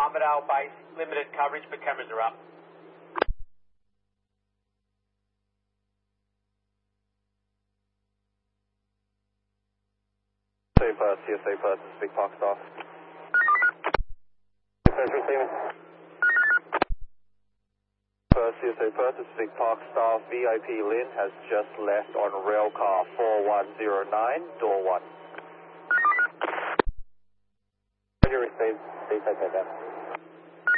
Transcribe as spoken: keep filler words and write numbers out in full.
Armidale base, limited coverage, but cameras are up. Safe, uh, C S A Perth, Big Park staff. Central statement. Perth, C S A Perth, Big Park staff, V I P Lynn has just left on rail car four one zero nine, door one. Roger, stay, stay tight, tight, tight.